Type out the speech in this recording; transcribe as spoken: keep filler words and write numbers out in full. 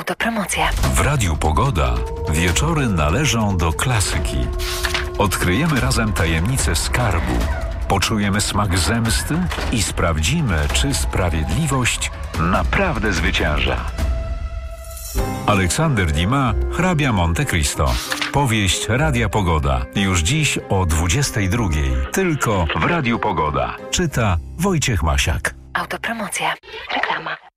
Autopromocja. W Radiu Pogoda wieczory należą do klasyki. Odkryjemy razem tajemnicę skarbu, poczujemy smak zemsty i sprawdzimy, czy sprawiedliwość naprawdę zwycięża. Aleksander Dumas, hrabia Monte Cristo. Powieść Radia Pogoda. Już dziś o dwudziestej drugiej. Tylko w Radiu Pogoda. Czyta Wojciech Masiak. Autopromocja. Reklama.